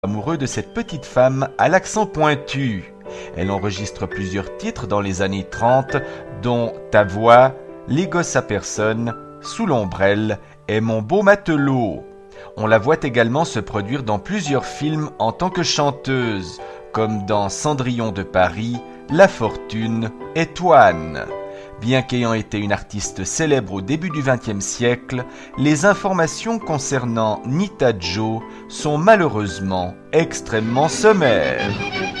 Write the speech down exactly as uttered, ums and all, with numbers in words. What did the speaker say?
Amoureux de cette petite femme à l'accent pointu. Elle enregistre plusieurs titres dans les années trente, dont Ta voix, Les gosses à personne, Sous l'ombrelle et Mon beau matelot. On la voit également se produire dans plusieurs films en tant que chanteuse, comme dans Cendrillon de Paris, La Fortune et Toine. Bien qu'ayant été une artiste célèbre au début du vingtième siècle, les informations concernant Nita Jo sont malheureusement extrêmement sommaires.